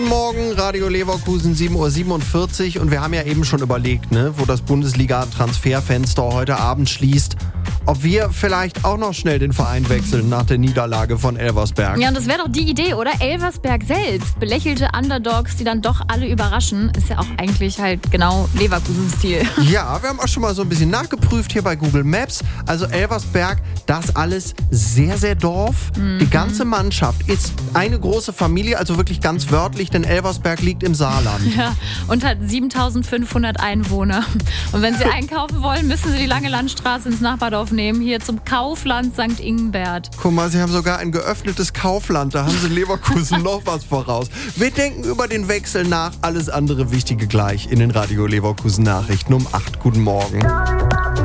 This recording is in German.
Morgen, Radio Leverkusen, 7:47 Uhr. Und wir haben ja eben schon überlegt, wo das Bundesliga-Transferfenster heute Abend schließt, ob wir vielleicht auch noch schnell den Verein wechseln nach der Niederlage von Elversberg. Ja, und das wäre doch die Idee, oder? Elversberg selbst. Belächelte Underdogs, die dann doch alle überraschen. Ist ja auch eigentlich halt genau Leverkusen-Stil. Ja, wir haben auch schon mal so ein bisschen nachgeprüft hier bei Google Maps. Also Elversberg, das alles sehr, sehr Dorf. Die ganze Mannschaft ist eine große Familie, also wirklich ganz wörtlich, denn Elversberg liegt im Saarland. Ja, und hat 7.500 Einwohner. Und wenn Sie einkaufen wollen, müssen Sie die Lange Landstraße ins Nachbardorf nehmen, hier zum Kaufland St. Ingbert. Guck mal, Sie haben sogar ein geöffnetes Kaufland, da haben Sie Leverkusen noch was voraus. Wir denken über den Wechsel nach, alles andere Wichtige gleich in den Radio Leverkusen Nachrichten um 8. Guten Morgen.